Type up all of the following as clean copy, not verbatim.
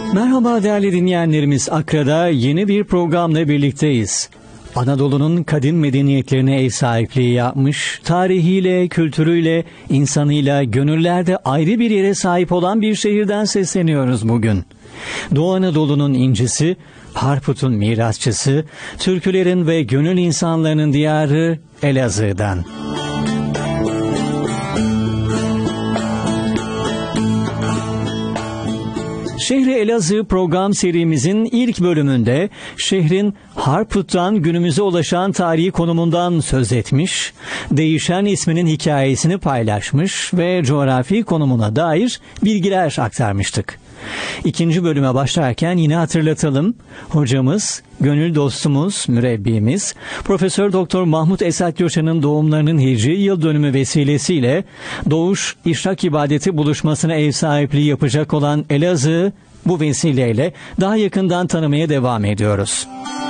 Merhaba değerli dinleyenlerimiz, Akra'da yeni bir programla birlikteyiz. Anadolu'nun kadim medeniyetlerine ev sahipliği yapmış, tarihiyle, kültürüyle, insanıyla gönüllerde ayrı bir yere sahip olan bir şehirden sesleniyoruz bugün. Doğu Anadolu'nun incisi, Harput'un mirasçısı, türkülerin ve gönül insanlarının diyarı Elazığ'dan. Şehri Elazığ program serimizin ilk bölümünde şehrin Harput'tan günümüze ulaşan tarihi konumundan söz etmiş, değişen isminin hikayesini paylaşmış ve coğrafi konumuna dair bilgiler aktarmıştık. İkinci bölüme başlarken yine hatırlatalım. Hocamız, gönül dostumuz, mürebbimiz, Profesör Doktor Mahmut Esat Göçan'ın doğumlarının hicri yıl dönümü vesilesiyle doğuş işrak ibadeti buluşmasına ev sahipliği yapacak olan Elazığ'ı bu vesileyle daha yakından tanımaya devam ediyoruz.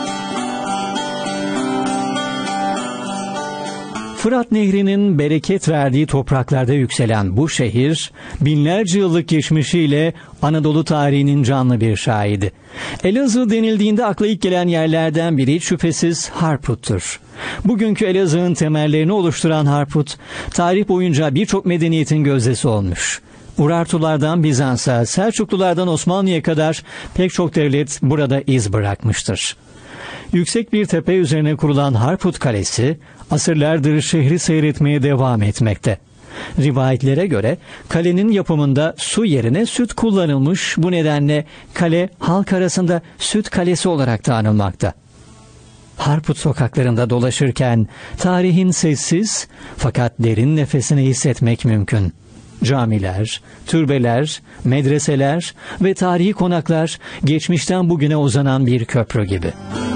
Fırat Nehri'nin bereket verdiği topraklarda yükselen bu şehir, binlerce yıllık geçmişiyle Anadolu tarihinin canlı bir şahidi. Elazığ denildiğinde akla ilk gelen yerlerden biri şüphesiz Harput'tur. Bugünkü Elazığ'ın temellerini oluşturan Harput, tarih boyunca birçok medeniyetin gözdesi olmuş. Urartulardan Bizans'a, Selçuklulardan Osmanlı'ya kadar pek çok devlet burada iz bırakmıştır. Yüksek bir tepe üzerine kurulan Harput Kalesi, asırlardır şehri seyretmeye devam etmekte. Rivayetlere göre kalenin yapımında su yerine süt kullanılmış, bu nedenle kale halk arasında Süt Kalesi olarak da anılmakta. Harput sokaklarında dolaşırken tarihin sessiz fakat derin nefesini hissetmek mümkün. Camiler, türbeler, medreseler ve tarihi konaklar geçmişten bugüne uzanan bir köprü gibi.